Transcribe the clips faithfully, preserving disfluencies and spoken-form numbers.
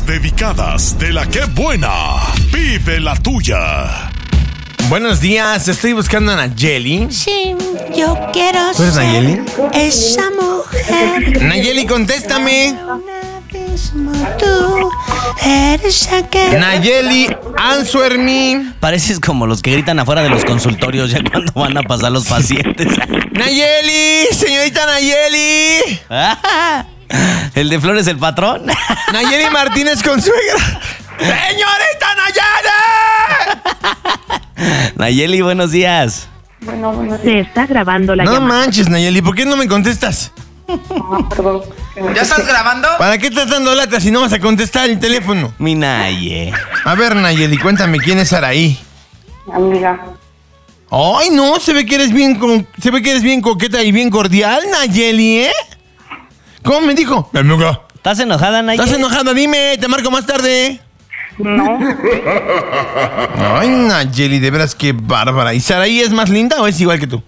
dedicadas de la que buena. Vive la tuya. Buenos días, estoy buscando a Nayeli. Sí, yo quiero ¿Tú eres ser Nayeli? esa mujer. Nayeli, contéstame. Tú eres aquel. Nayeli, answer me. Pareces como los que gritan afuera de los consultorios ya cuando van a pasar los pacientes. Nayeli, señorita Nayeli. ¿El de Flores el patrón? Nayeli Martínez Consuegra. ¡Señorita Nayeli! Nayeli, buenos días. Bueno, bueno, Se está grabando la No llamada. manches, Nayeli, ¿por qué no me contestas? ah, perdón. ¿Ya estás grabando? ¿Para qué estás dando lata si no vas a contestar el teléfono? Mi Naye. A ver, Nayeli, cuéntame, ¿quién es Saraí? Amiga, Ay, no, se ve que eres bien con, se ve que eres bien coqueta y bien cordial, Nayeli, ¿eh? ¿Cómo me dijo? Amiga. ¿Estás enojada, Naye? ¿Estás enojada? Dime, te marco más tarde. no, Ay, Nayeli, de veras qué bárbara. ¿Y Saraí es más linda o es igual que tú?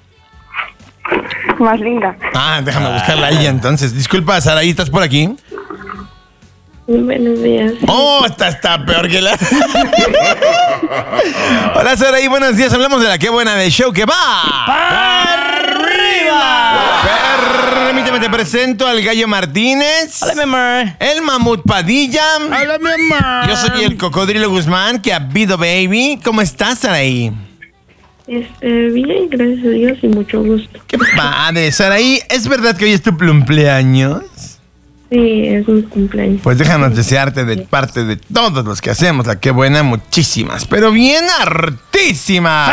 más linda. Ah, déjame buscarla a ella entonces. Disculpa, Saraí, ¿estás por aquí? Buenos días. Oh, esta está peor que la... Hola, Saraí, buenos días. Hablamos de la qué buena del show que va. ¡Arriba! Permíteme, te presento al Gallo Martínez. Hola, mi amor. El Mamut Padilla. Hola, mi amor. Yo soy el Cocodrilo Guzmán, que ha habido, baby. ¿Cómo estás, Saraí? Este, bien, gracias a Dios y mucho gusto. Qué padre, Saraí. ¿Es verdad que hoy es tu cumpleaños? Sí, es mi cumpleaños. Pues déjanos desearte de parte de todos los que hacemos la qué buena muchísimas, pero bien hartísimas.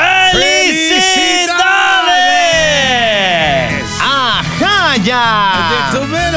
¡Felicidades! ¡Ajá, ya!